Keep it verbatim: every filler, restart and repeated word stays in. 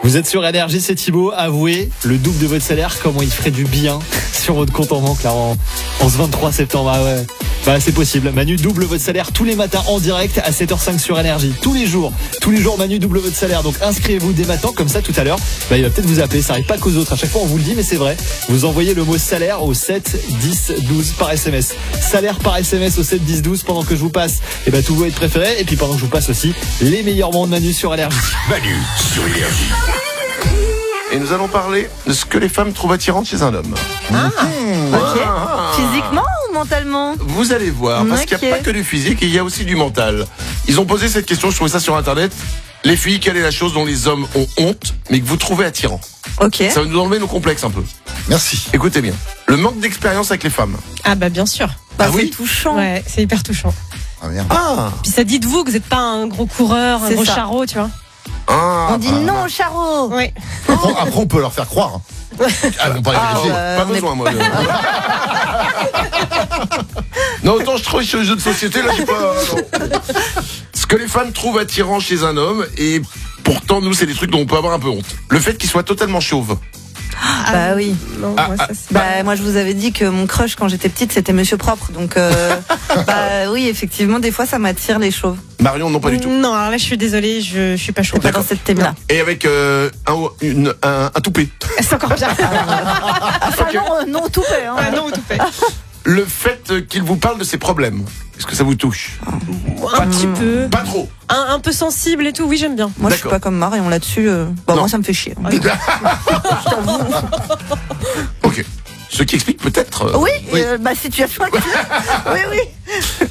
Vous êtes sur Énergie, c'est Thibaut. Avouez, le double de votre salaire, comment il ferait du bien sur votre compte en banque là en, en ce vingt-trois septembre. Ah ouais. Bah c'est possible. Manu double votre salaire tous les matins en direct à sept heures cinq sur Énergie. Tous les jours. Tous les jours Manu double votre salaire. Donc inscrivez-vous dès maintenant, comme ça tout à l'heure. Bah il va peut-être vous appeler. Ça arrive pas qu'aux autres. À chaque fois on vous le dit, mais c'est vrai. Vous envoyez le mot salaire au sept dix douze par S M S. Salaire par S M S au sept dix douze pendant que je vous passe et bah tous vos hits préférés. Et puis pendant que je vous passe aussi les meilleurs moments de Manu sur Énergie. Manu sur Énergie. Et nous allons parler de ce que les femmes trouvent attirant chez un homme. Ah, Mmh. ok. Ah. Physiquement ou mentalement? Vous allez voir, parce Ok. qu'il n'y a pas que du physique, il y a aussi du mental. Ils ont posé cette question, je trouvais ça sur internet. Les filles, quelle est la chose dont les hommes ont honte, mais que vous trouvez attirant? Ok. Ça va nous enlever nos complexes un peu. Merci. Écoutez bien. Le manque d'expérience avec les femmes. Ah bah bien sûr. Bah, Ah c'est oui touchant. Ouais, c'est hyper touchant. Ah, merde. Ah, Puis ça dit de vous que vous n'êtes pas un gros coureur, un C'est gros ça. charreau, tu vois. ah On dit ah, non, Charo. Oui. Après, après, on peut leur faire croire. Ah, on peut pas Ah, vérifier. ouais. Pas on est- besoin, moi. De... non, autant je travaille sur les jeux de société, là, j'ai pas. non. Ce que les femmes trouvent attirant chez un homme, et pourtant, nous, c'est des trucs dont on peut avoir un peu honte. Le fait qu'il soit totalement chauve. Bah oui. Non, Ah, moi, ah, ça, c'est- Bah moi je vous avais dit que mon crush quand j'étais petite c'était Monsieur Propre, donc euh, bah oui effectivement des fois ça m'attire les chauves. Marion, non, pas du tout. Non, alors là je suis désolée, je, je suis pas chaude. Pas dans cette thème-là. Et avec euh, un, une, un, un toupet. C'est encore bien. Enfin Ok. non, euh, non tout fait. Hein. Ah non, tout fait. Le fait qu'il vous parle de ses problèmes, est-ce que ça vous touche? Un petit peu. Pas trop. Un, un peu sensible et tout, oui, j'aime bien. Moi je suis D'accord. pas comme Marion là-dessus. Euh... Bah Non. moi ça me fait chier. Ok. Ce qui explique peut-être. euh, Oui, euh, bah situation actuelle. Oui oui.